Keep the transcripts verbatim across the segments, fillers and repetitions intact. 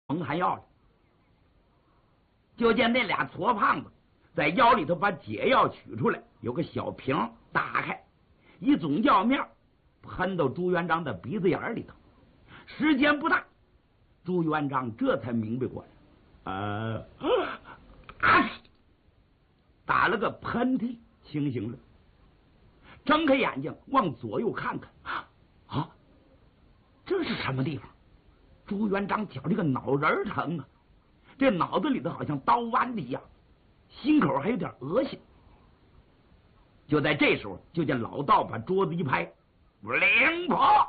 蒙汗药了。就见那俩矬胖子在腰里头把解药取出来，有个小瓶打开，一总药面喷到朱元璋的鼻子眼里头。时间不大，朱元璋这才明白过来，呃，啊，打了个喷嚏，清醒了，睁开眼睛往左右看看，啊，这是什么地方？朱元璋觉这个脑仁疼啊，这脑子里头好像刀剜的一样，心口还有点恶心。就在这时候，就见老道把桌子一拍，灵婆，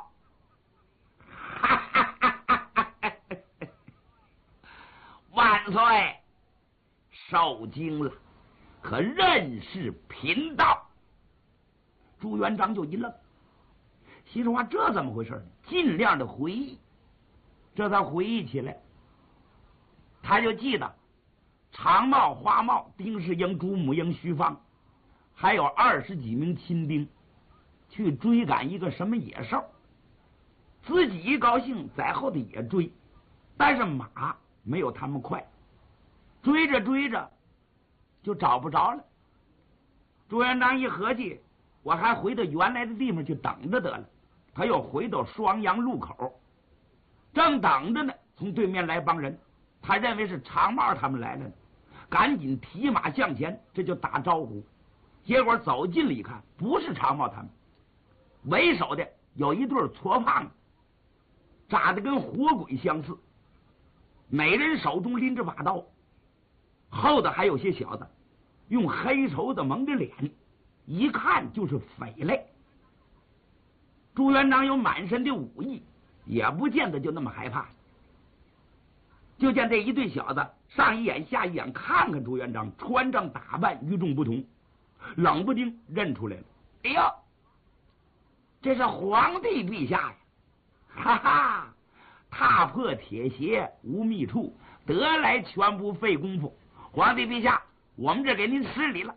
万岁，受惊了，可任是贫道。朱元璋就一愣，心说话这怎么回事呢？尽量的回忆，这才回忆起来，他就记得长茂、花茂、丁世英、朱母英、徐芳，还有二十几名亲兵去追赶一个什么野兽，自己一高兴在后头也追，但是马没有他们快，追着追着就找不着了。朱元璋一合计，我还回到原来的地方去等着得了。他又回到双阳路口，正等着呢，从对面来帮人，他认为是长茂他们来了呢，赶紧提马向前，这就打招呼。结果走近了一看，不是长茂他们，为首的有一对矬胖子，长得跟活鬼相似，每人手中拎着把刀，后头还有些小子用黑绸子蒙着脸，一看就是匪类。朱元璋有满身的武艺，也不见得就那么害怕。就见这一对小子上一眼下一眼看看朱元璋，穿上打扮与众不同，冷不丁认出来了。哎呦，这是皇帝陛下呀！哈哈，踏破铁鞋无觅处，得来全不费功夫。皇帝陛下，我们这给您施礼了。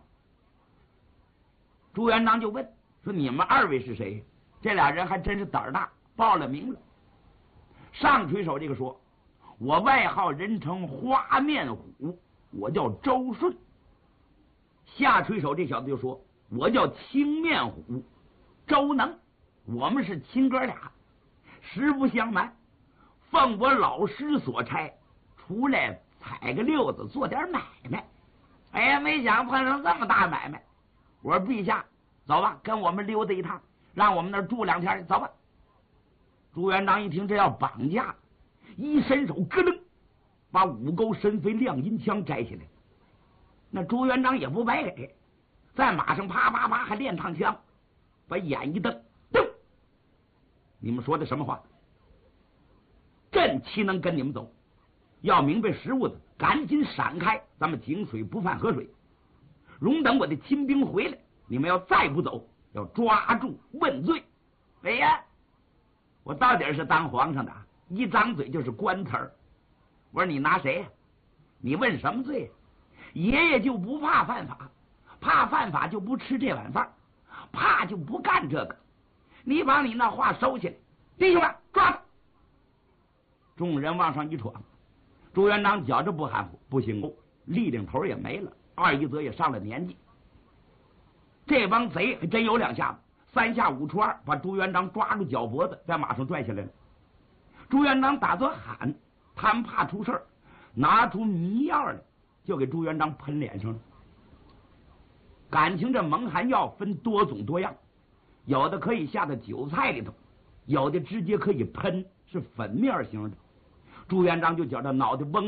朱元璋就问说：“你们二位是谁？”这俩人还真是胆儿大，报了名了。上垂手这个说：“我外号人称花面虎，我叫周顺。”下垂手这小子就说：“我叫青面虎，周能。我们是亲哥俩，实不相瞒，奉我老师所差，出来采个溜子，做点买卖。哎呀，没想碰上这么大买卖。我说陛下，走吧，跟我们溜达一趟，让我们那儿住两天，走吧。”朱元璋一听这要绑架，一伸手咯噔，把五钩神飞亮银枪摘下来。那朱元璋也不白给，在马上啪啪啪还练趟枪，把眼一瞪，噔！你们说的什么话？朕岂能跟你们走？要明白实物的，赶紧闪开，咱们井水不犯河水。容等我的亲兵回来，你们要再不走，要抓住问罪。哎呀，我到底是当皇上的，一张嘴就是官词儿。我说你拿谁呀？你问什么罪？爷爷就不怕犯法，怕犯法就不吃这碗饭，怕就不干这个。你把你那话收起来，弟兄们抓他！众人往上一闯，朱元璋觉着不含糊，不行，力量头也没了，二一则也上了年纪。这帮贼还真有两下子，三下五除二把朱元璋抓住脚脖子，在马上拽下来了。朱元璋打算喊，他们怕出事儿，拿出迷药来，就给朱元璋喷脸上了。感情这蒙汗药分多种多样，有的可以下到韭菜里头，有的直接可以喷，是粉面型的。朱元璋就觉得脑袋嗡